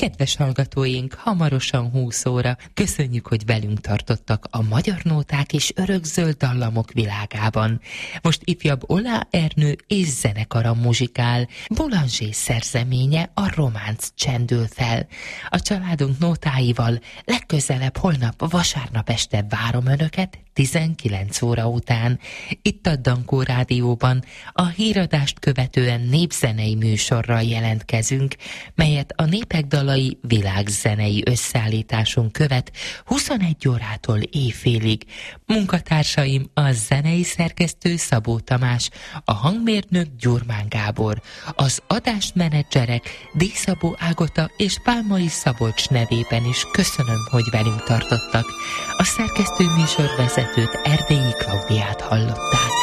Kedves hallgatóink, hamarosan 20 óra. Köszönjük, hogy velünk tartottak a magyar nóták és örökzöld dallamok világában. Most ifjabb Oláh Ernő és zenekara muzsikál. Boulanger szerzeménye, a románc csendül fel. A családunk nótáival legközelebb holnap vasárnap este várom Önöket 19 óra után. Itt a Dankó Rádióban a híradást követően népzenei műsorral jelentkezünk, melyet a Népek dalai világzenei összeállításunk követ 21 órától éjfélig. Munkatársaim a zenei szerkesztő Szabó Tamás, a hangmérnök Gyurmán Gábor, az adásmenedzserek Díszabó Ágota és Pálmai Szabolcs nevében is köszönöm, hogy velünk tartottak. A szerkesztő műsorvezetőt, Erdélyi Klaudiát hallották.